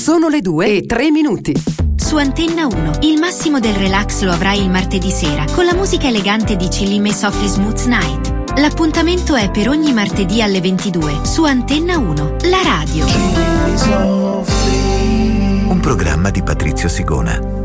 Sono le 2:03. Su Antenna 1, il massimo del relax lo avrai il martedì sera con la musica elegante di Chillime Softly Smooth Night. L'appuntamento è per ogni martedì alle 22 su Antenna 1, la radio. Un programma di Patrizio Sigona.